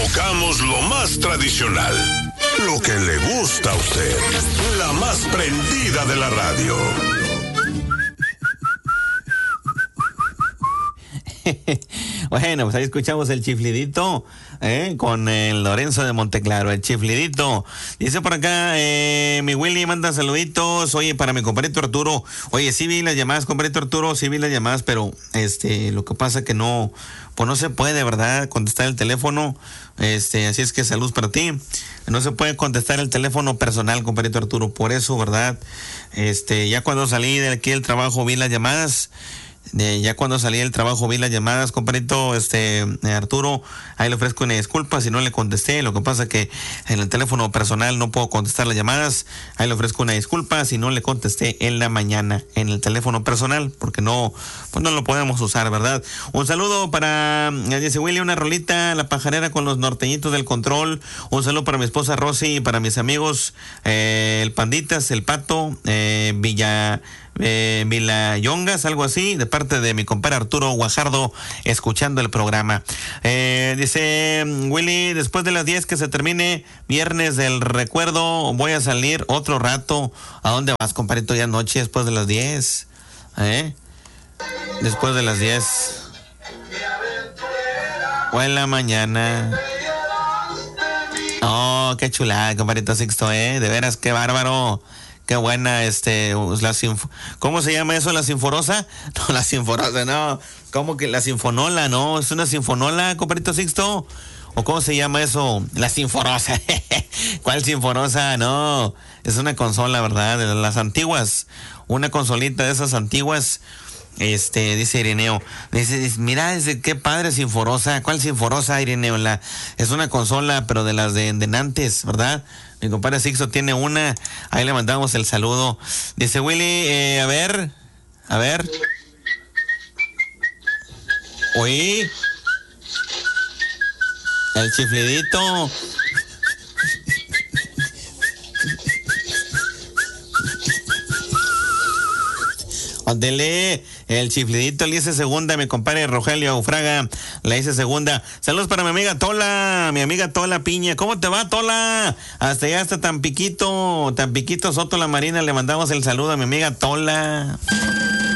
tocamos lo más tradicional, lo que le gusta a usted, la más prendida de la radio. Bueno, pues ahí escuchamos el chiflidito, con el Lorenzo de Monteclaro, el chiflidito. Dice por acá, mi Willy manda saluditos. Oye, para mi compadrito Arturo. Oye, sí vi las llamadas, compadrito Arturo, sí vi las llamadas, pero lo que pasa que no, pues no se puede, ¿verdad? Contestar el teléfono. Así es que salud para ti. No se puede contestar el teléfono personal, compadrito Arturo. Por eso, ¿verdad? Ya cuando salí de aquí del trabajo vi las llamadas. Ya cuando salí del trabajo vi las llamadas, compadrito Arturo. Ahí le ofrezco una disculpa si no le contesté. Lo que pasa es que en el teléfono personal no puedo contestar las llamadas. Ahí le ofrezco una disculpa si no le contesté en la mañana en el teléfono personal, porque no, pues no lo podemos usar, ¿verdad? Un saludo para, dice Willy, una rolita, La Pajarera con los norteñitos del control. Un saludo para mi esposa Rosy y para mis amigos, el Panditas, el Pato, Vilayongas, algo así, de parte de mi compadre Arturo Guajardo, escuchando el programa. Dice Willy, después de las 10 que se termine Viernes del Recuerdo, voy a salir otro rato. ¿A dónde vas, compadrito, ya anoche, después de las 10? Después de las 10. O en la mañana. Oh, qué chulada, compadrito Sixto, de veras, qué bárbaro. Qué buena, ¿cómo se llama eso? ¿La sinforosa? No, la sinforosa, no. ¿Cómo que la sinfonola? No, es una sinfonola, compadrito Sixto. ¿O cómo se llama eso? La sinforosa. ¿Cuál sinforosa? No, es una consola, ¿verdad? De las antiguas. Una consolita de esas antiguas. Dice Ireneo. Dice, mira, qué padre sinforosa. ¿Cuál sinforosa, Ireneo? Es una consola, pero de las de antes, ¿verdad? Mi compadre Sixto tiene una. Ahí le mandamos el saludo. Dice Willy, a ver. Oye, el chiflidito. Ándele, el chiflidito le hice segunda, mi compadre Rogelio Fraga le hice segunda. Saludos para mi amiga Tola Piña. ¿Cómo te va, Tola? Hasta allá, hasta Tampiquito, Soto La Marina, le mandamos el saludo a mi amiga Tola.